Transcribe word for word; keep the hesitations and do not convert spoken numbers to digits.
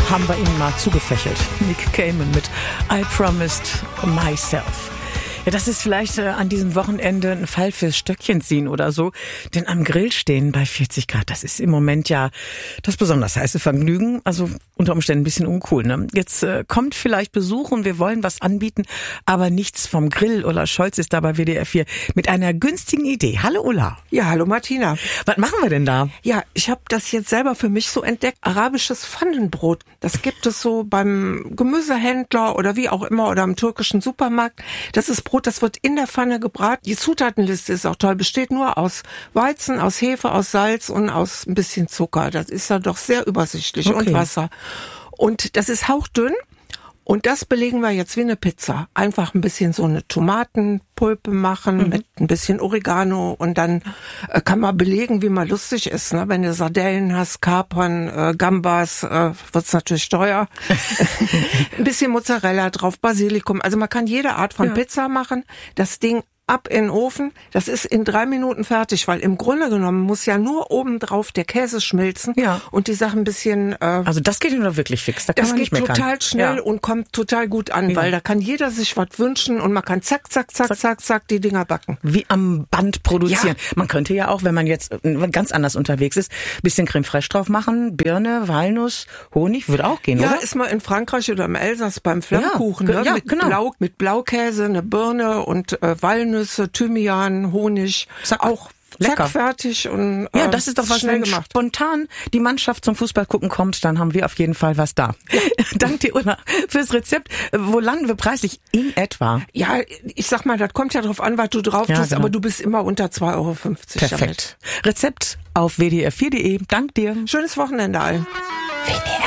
haben wir Ihnen mal zugefächelt. Nick Cayman mit I Promised Myself. Ja, das ist vielleicht äh, an diesem Wochenende ein Fall fürs Stöckchen ziehen oder so. Denn am Grill stehen bei vierzig Grad, das ist im Moment ja das besonders heiße Vergnügen. Also unter Umständen ein bisschen uncool, ne? Jetzt äh, kommt vielleicht Besuch und wir wollen was anbieten, aber nichts vom Grill. Ulla Scholz ist da bei W D R vier mit einer günstigen Idee. Hallo Ulla. Ja, hallo Martina. Was machen wir denn da? Ja, ich habe das jetzt selber für mich so entdeckt. Arabisches Pfannenbrot. Das gibt es so beim Gemüsehändler oder wie auch immer oder im türkischen Supermarkt. Das ist Brot, das wird in der Pfanne gebraten. Die Zutatenliste ist auch toll. Besteht nur aus Weizen, aus Hefe, aus Salz und aus ein bisschen Zucker. Das ist ja doch sehr übersichtlich. Okay. Und Wasser. Und das ist hauchdünn. Und das belegen wir jetzt wie eine Pizza. Einfach ein bisschen so eine Tomatenpulpe machen mhm. mit ein bisschen Oregano und dann äh, kann man belegen, wie man lustig ist. Ne? Wenn du Sardellen hast, Kapern, äh, Gambas, äh, wird's natürlich teuer. Ein bisschen Mozzarella drauf, Basilikum. Also man kann jede Art von ja. Pizza machen. Das Ding ab in den Ofen. Das ist in drei Minuten fertig, weil im Grunde genommen muss ja nur oben drauf der Käse schmilzen ja. und die Sachen ein bisschen... Äh, also das geht nur wirklich fix. Da kann das man geht nicht meckern. Total schnell ja. und kommt total gut an, ja. weil da kann jeder sich was wünschen und man kann zack, zack, zack, zack, zack, zack die Dinger backen. Wie am Band produzieren. Ja. Man könnte ja auch, wenn man jetzt ganz anders unterwegs ist, bisschen Creme fraiche drauf machen, Birne, Walnuss, Honig, würde auch gehen, ja, oder? Ja, ist mal in Frankreich oder im Elsass beim Flammkuchen, ja, ne? ja, mit, genau. Blau, mit Blaukäse, eine Birne und äh, Walnüsse, Thymian, Honig, zack. auch Lecker. Zack, fertig und äh, ja, das ist doch was, wenn gemacht. Spontan die Mannschaft zum Fußball gucken kommt, dann haben wir auf jeden Fall was da. Ja. Dank dir, Ulla, fürs Rezept. Wo landen wir preislich in etwa? Ja, ich sag mal, das kommt ja drauf an, was du drauf ja, tust, genau. aber du bist immer unter zwei Euro fünfzig. Perfekt. Damit. Rezept auf w d r vier punkt d e. Dank dir. Schönes Wochenende allen. W D R